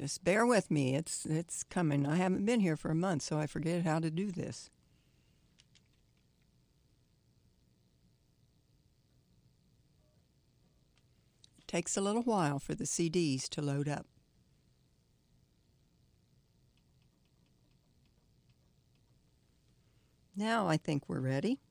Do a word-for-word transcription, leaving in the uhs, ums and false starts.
Just bear with me. It's it's coming. I haven't been here for a month, so I forget how to do this. It takes a little while for the C Ds to load up. Now I think we're ready.